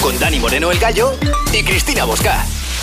con Dani Moreno el Gallo y Cristina Bosca.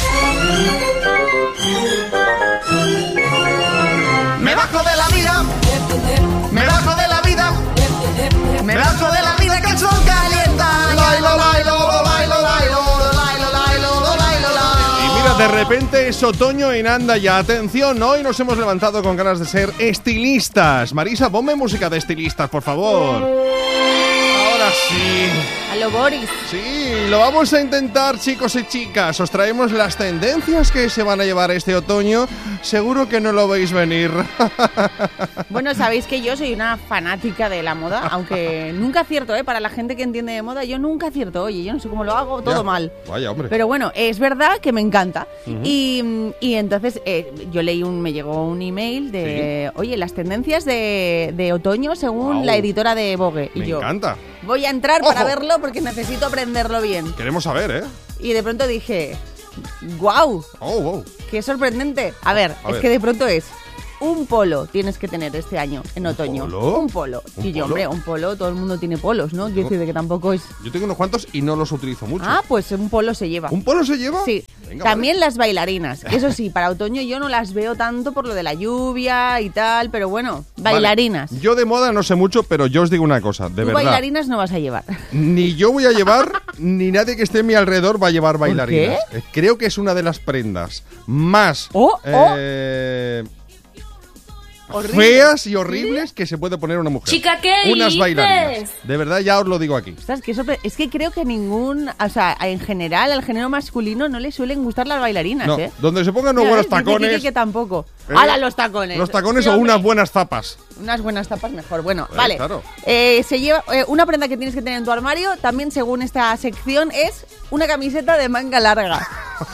Me bajo de la vida, me bajo de la vida, me bajo de la vida que el sol calienta. Lailo, lailo, lailo, lailo, lailo, lailo, lailo. Y mira, de repente es otoño en Andaya. Atención, hoy nos hemos levantado con ganas de ser estilistas. Marisa, ponme música de estilistas, por favor. Ahora sí. A lo Boris. Sí, lo vamos a intentar, chicos y chicas. Os traemos las tendencias que se van a llevar este otoño. Seguro que no lo veis venir. Bueno, sabéis que yo soy una fanática de la moda, aunque nunca acierto, para la gente que entiende de moda, yo nunca acierto. Oye, yo no sé cómo lo hago, todo mal. Vaya, hombre. Pero bueno, es verdad que me encanta. Y entonces yo me llegó un email de, ¿sí? Oye, las tendencias de otoño según la editora de Vogue. Y me yo encanta. Voy a entrar para verlo porque necesito aprenderlo bien. Queremos saber, ¿eh? Y de pronto dije, ¡guau! Oh, wow. ¡Qué sorprendente! A ver, que de pronto es un polo tienes que tener este año, en otoño. ¿Polo? Un polo. Y yo, hombre, un polo, todo el mundo tiene polos, ¿no? Quiero decir de que tampoco es... Yo tengo unos cuantos y no los utilizo mucho. Ah, pues un polo se lleva. ¿Un polo se lleva? Sí. Venga, también vale. las bailarinas. Eso sí, para otoño yo no las veo tanto por lo de la lluvia y tal, pero bueno, bailarinas. Vale. Yo de moda no sé mucho, pero yo os digo una cosa, de verdad. Bailarinas no vas a llevar. Ni yo voy a llevar, ni nadie que esté a mi alrededor va a llevar bailarinas. ¿Por qué? Creo que es una de las prendas más... feas y horribles que se puede poner una mujer. Chica, ¿qué Unas dices? bailarinas. De verdad, ya os lo digo aquí. ¿Sabes? Es que creo que o sea, en general al género masculino no le suelen gustar las bailarinas, No, ¿eh? donde se pongan unos Mira, buenos dice tacones. Kike que tampoco. ¡Hala, los tacones! Los tacones Sí, o hombre. unas buenas zapas. Unas buenas tapas mejor. Bueno, vale. Claro. Se lleva una prenda que tienes que tener en tu armario, también según esta sección, es una camiseta de manga larga.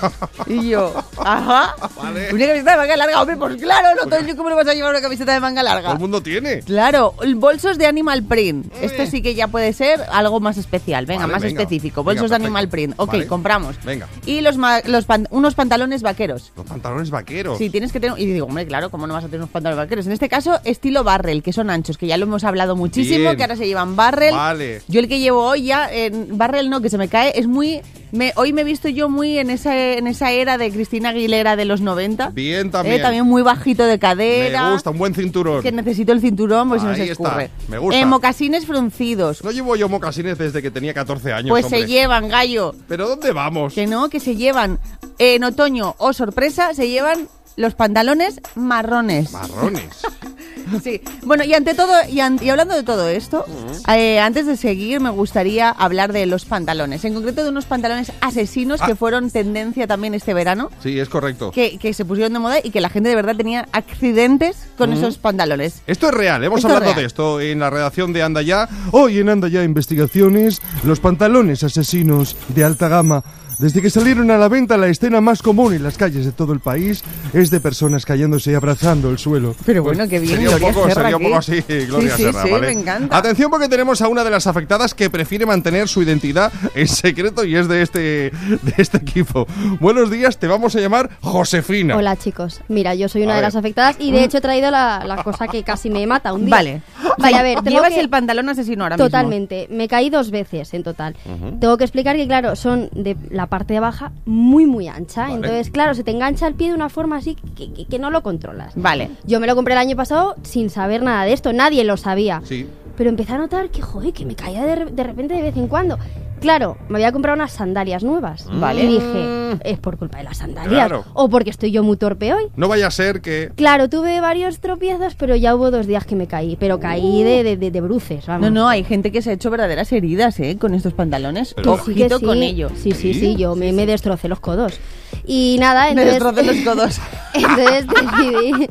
Y yo, ajá. Vale. Una camiseta de manga larga, hombre, pues claro, no todo el ¿cómo le vas a llevar una camiseta de manga larga? Todo el mundo tiene. Claro, bolsos de Animal Print. Esto sí que ya puede ser algo más especial. Venga, Vale, más venga. específico. Bolsos Venga, de Animal Print. Ok, Vale. compramos. Venga. Y unos pantalones vaqueros. Los pantalones vaqueros. Sí, tienes que tener... Y digo, hombre, claro, ¿cómo no vas a tener unos pantalones vaqueros? En este caso, estilo barrel, que son anchos, que ya lo hemos hablado muchísimo, Bien. que ahora se llevan barrel. Vale. Yo el que llevo hoy ya, barrel no, que se me cae, es muy... hoy me he visto yo muy en esa era de Cristina Aguilera de los 90. Bien, también. También muy bajito de cadera. Me gusta, un buen cinturón. Que necesito el cinturón porque se Ahí nos escurre. está, me gusta. Mocasines fruncidos. No llevo yo mocasines desde que tenía 14 años, Pues hombre. se llevan, gallo. ¿Pero dónde vamos? Que no, que se llevan en otoño, oh sorpresa, se llevan los pantalones marrones. Marrones. Sí. Bueno, y ante todo, y hablando de todo esto, antes de seguir me gustaría hablar de los pantalones, en concreto de unos pantalones asesinos que fueron tendencia también este verano. Sí, es correcto. Que se pusieron de moda y que la gente de verdad tenía accidentes con esos pantalones. Esto es real, hemos Esto es hablado real. de esto en la redacción de Andaya. Hoy en Andaya Investigaciones, los pantalones asesinos de alta gama. Desde que salieron a la venta, la escena más común en las calles de todo el país es de personas cayéndose y abrazando el suelo. Pero bueno, qué bien, Sería Gloria Serra sería un aquí. poco así, Gloria Sí, Serra, sí, ¿vale? me encanta. Atención porque tenemos a una de las afectadas que prefiere mantener su identidad en secreto y es de este equipo. Buenos días, te vamos a llamar Josefina. Hola chicos, mira, yo soy una A de ver. las afectadas y de hecho he traído la cosa que casi me mata un día. Vale. Vale, a ver, Llevas el pantalón asesino ahora mismo. Totalmente, me caí 2 veces en total. Tengo que explicar que claro, son de la parte de baja muy ancha, Vale. entonces claro, se te engancha el pie de una forma así que no lo controlas. Vale. Yo me lo compré el año pasado sin saber nada de esto, nadie lo sabía. Sí. Pero empecé a notar que, joder, que me caía de repente de vez en cuando. Claro, me había comprado unas sandalias nuevas. Vale. Y dije, es por culpa de las sandalias. Claro. O porque estoy yo muy torpe hoy. No vaya a ser que... Claro, tuve varios tropiezos, pero ya hubo 2 días que me caí. Pero caí de bruces, vamos. No, hay gente que se ha hecho verdaderas heridas, con estos pantalones. Pero- Que sí, que Ojito sí. con ello. Sí, yo me destrocé los codos. Y nada, Me entonces... destrocé los codos. Entonces decidí...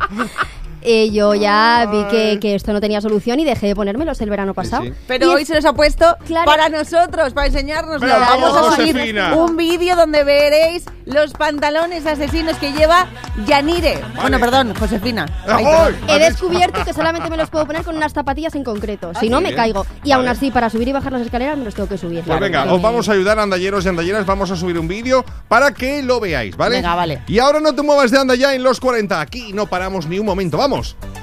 yo ya vi que esto no tenía solución y dejé de ponérmelos el verano pasado. sí. Pero Y hoy se los ha puesto Claro. para nosotros, para enseñárnoslo. Pero Vamos vamos, a subir Josefina. un vídeo donde veréis los pantalones asesinos que lleva Yanire. Bueno, perdón, Josefina. Ay, ¡Ay! perdón. He descubierto que solamente me los puedo poner con unas zapatillas en concreto. Si no, me caigo. Y aún Vale. así, para subir y bajar las escaleras me los tengo que subir. Pues venga, os vamos a ayudar, andayeros y andayeras. Vamos a subir un vídeo para que lo veáis, ¿vale? Venga, vale. Y ahora no te muevas de Andaya en los 40. Aquí no paramos ni un momento. ¡Vamos!